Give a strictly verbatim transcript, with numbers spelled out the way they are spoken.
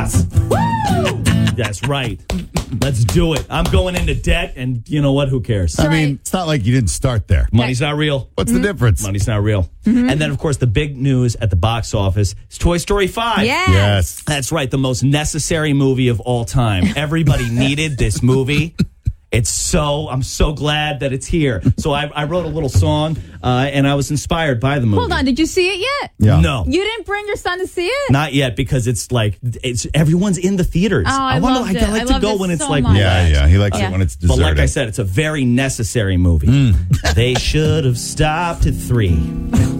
That's right. Let's do it. I'm going into debt, and you know what? Who cares? I mean, it's not like you didn't start there. Money's not real. What's mm-hmm. the difference? Money's not real. Mm-hmm. And then, of course, the big news at the box office is Toy Story five. Yes. yes. That's right. The most necessary movie of all time. Everybody needed this movie. It's so, I'm so glad that it's here. So I, I wrote a little song, uh, and I was inspired by the movie. Hold on, did you see it yet? Yeah. No. You didn't bring your son to see it? Not yet, because it's like, it's everyone's in the theaters. Oh, I, I wanna, loved I, it. I like I to loved go it when it's so like, much. Yeah, yeah. He likes Yeah. it when it's but deserted. like I said, it's a very necessary movie. Mm. They should have stopped at three.